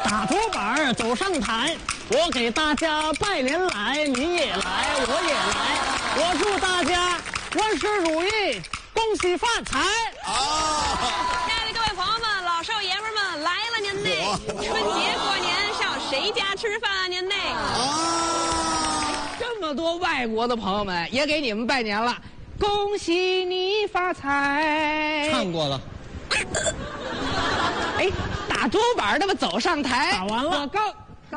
打竹板走上台，我给大家拜年来，你也来，我也来，我祝大家万事如意，恭喜发财！ 亲爱的各位朋友们，老少爷们们来了您呢！春节过年上谁家吃饭啊您呢？ 这么多外国的朋友们也给你们拜年了，恭喜你发财！ 唱过了。 哎，打竹板那么走上台， 打完了。 我刚，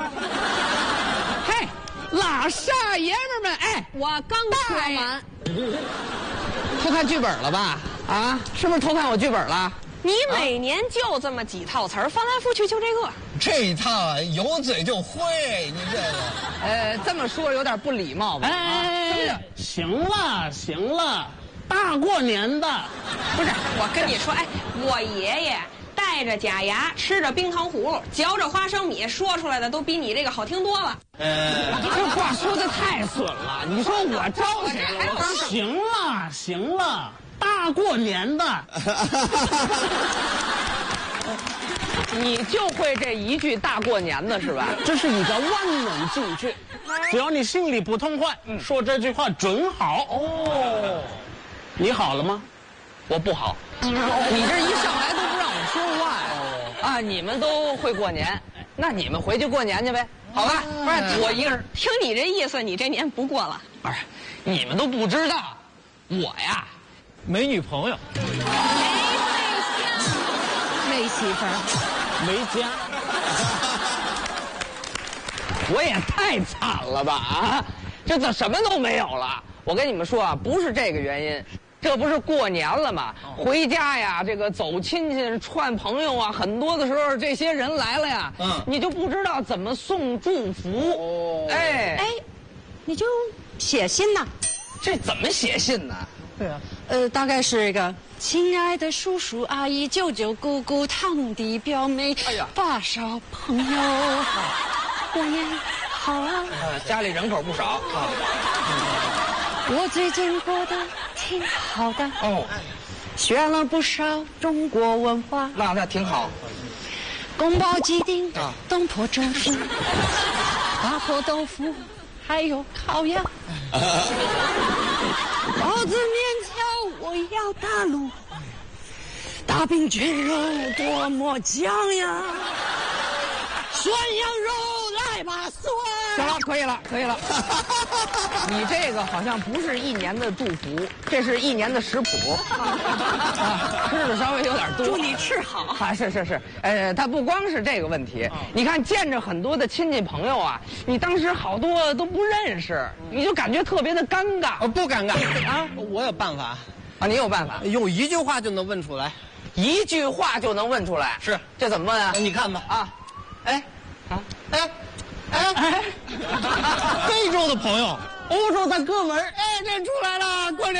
嘿，老少爷们们，哎， 我刚说完。 偷看剧本了吧？啊，是不是偷看我剧本了？ 你每年就这么几套词儿，翻来覆去就这个。 这一套啊，有嘴就会，你这个。 这么说有点不礼貌吧？ 哎，行了行了，大过年的， 不是，我跟你说，哎，我爷爷带着假牙，吃着冰糖葫芦，嚼着花生米，说出来的都比你这个好听多了。 这话说的太损了。你说我招谁了？行了行了，大过年的。 你就会这一句大过年的是吧？ 这是你的万能进去，只要你心里不痛快，说这句话准好。哦，你好了吗？ 我不好。你这一上来都不让我说话呀！啊，你们都会过年，那你们回去过年去呗，好吧？不是我一个人。 听你这意思，你这年不过了。 不是，你们都不知道，我呀没女朋友， 没媳妇儿。 没家， 我也太惨了吧啊！这怎什么都没有了？我跟你们说啊，不是这个原因，这不是过年了吗？回家呀，这个走亲戚、串朋友啊，很多的时候这些人来了呀，你就不知道怎么送祝福。哎， 你就写信呐。 这怎么写信呢？ 对啊， 大概是一个亲爱的叔叔阿姨、舅舅姑姑、堂弟表妹、发小朋友，过年好啊！ 家里人口不少啊。 我最近过得挺好的哦， 学了不少中国文化， 那挺好。 宫保鸡丁、东坡粥粉、麻婆豆腐，还有烤鸭。包子面条我要大卤，大饼卷肉多么香呀！涮羊肉来吧蒜。 行了，可以了，可以了。你这个好像不是一年的祝福，这是一年的食谱。吃的稍微有点多。 祝你吃好。 啊，是。他不光是这个问题，你看见着很多的亲戚朋友啊，你当时好多都不认识，你就感觉特别的尴尬。 不尴尬啊，我有办法啊，你有办法， 用一句话就能问出来， 一句话就能问出来。 是， 这怎么问啊？ 你看吧啊， 非洲的朋友，欧洲的哥们儿，这出来了，过年。